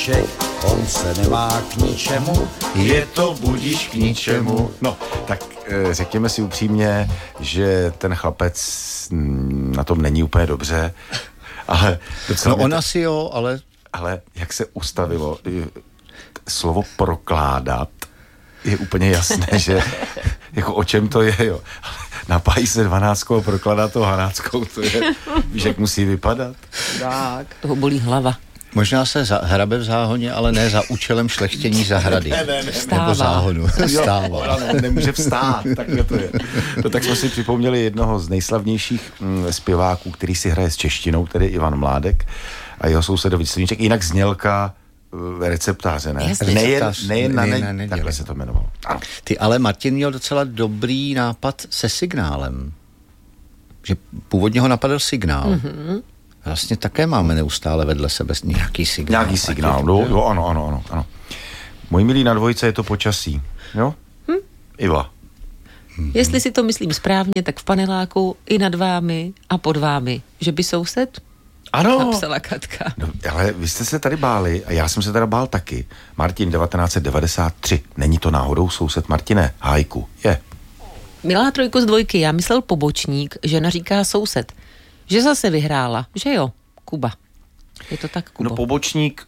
budíček, on se nemá k ničemu, je to budíš k ničemu. No, tak řekněme si upřímně, že ten chlapec na tom není úplně dobře, ale... No on asi jo, ale... Ale jak se ustavilo, slovo prokládat je úplně jasné, že jako o čem to je, jo. Napájí se 12 a prokládá to 12, to je, víš, jak musí vypadat. Tak, toho bolí hlava. Možná se hrabe v záhoně, ale ne za účelem šlechtění zahrady. Ne. Nebo záhonu. Vstává. Nemůže vstát, takhle to je. No, tak jsme si připomněli jednoho z nejslavnějších zpěváků, který si hraje s češtinou, tedy Ivan Mládek a jeho sousedovič Sluníček, jinak znělka receptáře, ne? Nejen takhle se to jmenovalo. Ano. Ty, ale Martin měl docela dobrý nápad se signálem. Že původně ho napadl signál. Mm-hmm. Vlastně také máme neustále vedle sebe nějaký signál. Nějaký signál, jo, ano. Můj milý na dvojce je to počasí, jo? Iva. Jestli si to myslím správně, tak v paneláku i nad vámi a pod vámi, že by soused? Ano. Napsala Katka. No, ale vy jste se tady báli a já jsem se teda bál taky. Martin 1993. Není to náhodou soused Martine? Hájku. Je. Milá trojko z dvojky, já myslel pobočník, žena říká soused. Že zase vyhrála, že jo? Kuba. Je to tak, Kubo? No pobočník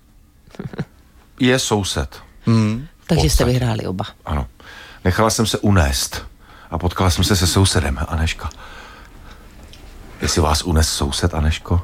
je soused. Takže jste vyhráli oba. Ano. Nechala jsem se unést a potkala jsem se sousedem, Aneška. Jestli vás unes soused, Aneško?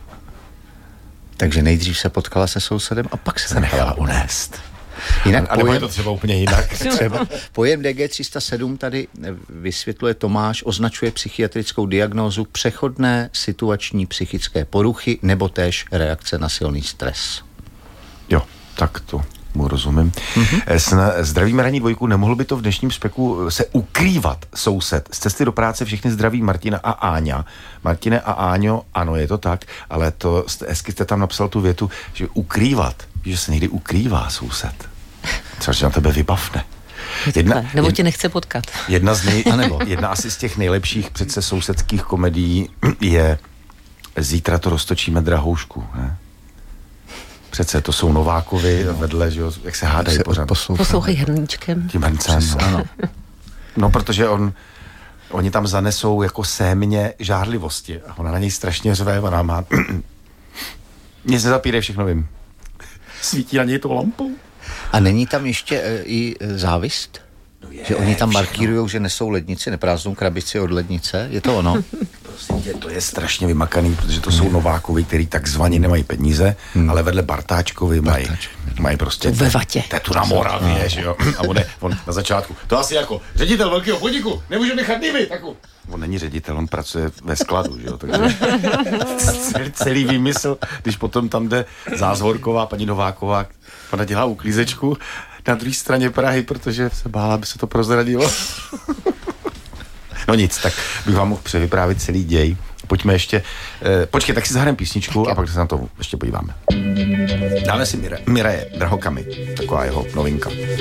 Takže nejdřív se potkala se sousedem a pak se nechala unést. Jinak a nebo je to třeba úplně jinak. Třeba pojem DG307 tady vysvětluje Tomáš, označuje psychiatrickou diagnózu přechodné situační psychické poruchy nebo též reakce na silný stres. Jo, tak to mu rozumím. Zdravíme ranní dvojku, nemohl by to v dnešním speku se ukrývat soused. Z cesty do práce všechny zdraví Martina a Áňa. Martine a Áňo, ano, je to tak, ale to hezky jste tam napsal tu větu, že ukrývat, že se někdy ukrývá soused. Což na tebe vybavne. Nebo tě nechce potkat. Jedna asi z těch nejlepších přece sousedských komedií je Zítra to roztočíme drahoušku, ne? Přece to jsou Novákovi vedle, že jo, jak se hádají pořád. Poslouchej hrníčkem. Tím hrncem, ano. No, protože oni tam zanesou jako sémě žárlivosti a ona na něj strašně řve, ona má nic nezapírej, všechno vím. Svítí na něj tou lampou. A není tam ještě i závist? No že oni tam markírujou, že nesou lednici, neprázdnou krabici od lednice? Je to ono? Prostě to je strašně vymakaný, protože to jsou Novákovi, který takzvaně nemají peníze, ale vedle Bartáčkovi mají prostě tetu na Moravě, že jo? A on na začátku, to asi jako ředitel velkého podniku, nemůže nechat nivy, takovou. On není ředitel, on pracuje ve skladu, že jo? Takže celý výmysl, když potom tam jde Zázvorková, paní Nováková, ona dělá uklízečku na druhé straně Prahy, protože se bála, aby se to prozradilo. No nic, tak bych vám mohl převyprávět celý děj. Pojďme ještě, počkej, tak si zahrajeme písničku a pak se na to ještě podíváme. Dáme si Miraje Drahokamy, taková jeho novinka.